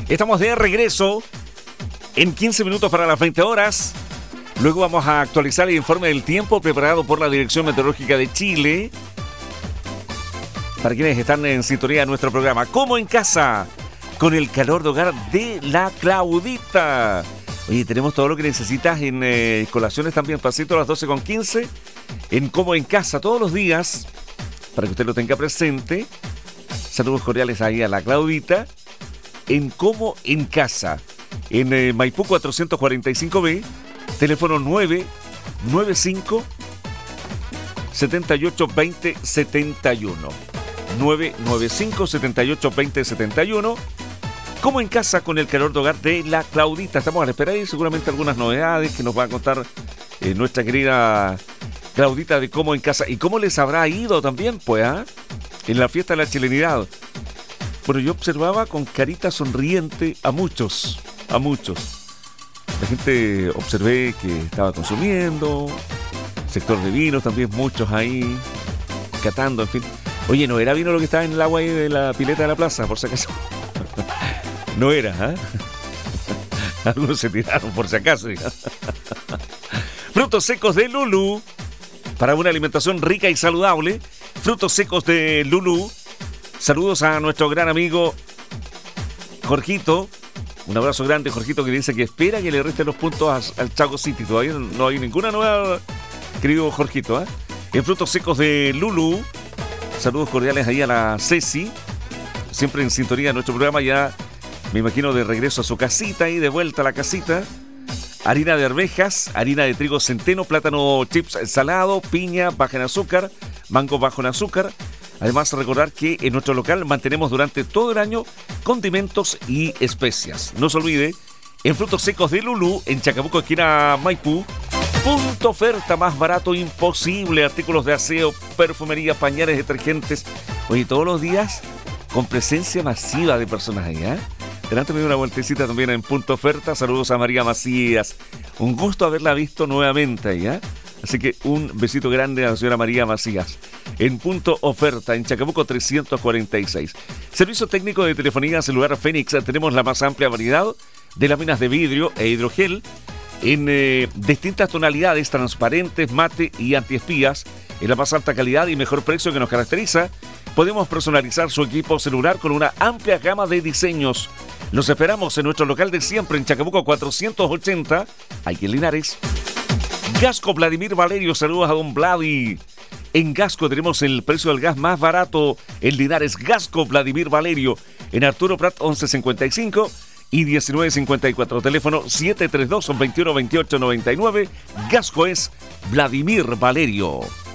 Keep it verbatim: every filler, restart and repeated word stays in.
Estamos de regreso en quince minutos para las veinte horas. Luego vamos a actualizar el informe del tiempo preparado por la Dirección Meteorológica de Chile. Para quienes están en sintonía de nuestro programa, como en casa, con el calor de hogar de la Claudita. Oye, tenemos todo lo que necesitas en eh, colaciones también, pasito a las doce con quince, en Como en Casa, todos los días, para que usted lo tenga presente. Saludos cordiales ahí a la Claudita, en Como en Casa, en eh, Maipú cuatrocientos cuarenta y cinco B, teléfono nueve nueve cinco, siete ocho dos cero, siete uno. nueve nueve cinco, siete ocho dos cero, siete uno. Como en casa, con el calor de hogar de la Claudita. Estamos a la espera y seguramente algunas novedades que nos va a contar eh, nuestra querida Claudita de Como en Casa. ¿Y cómo les habrá ido también, pues, ¿eh? en la fiesta de la chilenidad? Bueno, yo observaba con carita sonriente a muchos, a muchos. La gente observé que estaba consumiendo, sector de vinos también, muchos ahí, catando, en fin. Oye, no era vino lo que estaba en el agua ahí de la pileta de la plaza, por si acaso. No era, ¿eh? Algunos se tiraron por si acaso. Frutos secos de Lulú, para una alimentación rica y saludable. Frutos secos de Lulú. Saludos a nuestro gran amigo Jorgito. Un abrazo grande, Jorgito, que dice que espera que le resten los puntos al Chaco City. Todavía no hay ninguna nueva, querido Jorgito, ¿eh? En Frutos secos de Lulú. Saludos cordiales ahí a la Ceci, siempre en sintonía de nuestro programa, ya me imagino de regreso a su casita y de vuelta a la casita. Harina de arvejas, harina de trigo centeno, plátano chips salado, piña baja en azúcar, mango bajo en azúcar. Además, recordar que en nuestro local mantenemos durante todo el año condimentos y especias. No se olvide, en Frutos secos de Lulú, en Chacabuco, esquina Maipú, punto oferta, más barato imposible. Artículos de aseo, perfumería, pañales, detergentes. Oye, todos los días con presencia masiva de personas ahí, ¿eh? Delante me dio una vueltecita también en punto oferta. Saludos a María Macías. Un gusto haberla visto nuevamente ahí, ¿eh? Así que un besito grande a la señora María Macías. En punto oferta, en Chacabuco trescientos cuarenta y seis. Servicio técnico de telefonía celular Fénix. Tenemos la más amplia variedad de láminas de vidrio e hidrogel en eh, distintas tonalidades, transparentes, mate y antiespías, en la más alta calidad y mejor precio que nos caracteriza. Podemos personalizar su equipo celular con una amplia gama de diseños. Los esperamos en nuestro local de siempre, en Chacabuco cuatrocientos ochenta, aquí en Linares. Gasco Vladimir Valerio, saludos a don Vladi. En Gasco tenemos el precio del gas más barato en Linares. Gasco Vladimir Valerio, en Arturo Prat once cincuenta y cinco y diecinueve cincuenta y cuatro, teléfono siete tres dos, veintiuno veintiocho noventa y nueve. Gasco es Vladimir Valerio.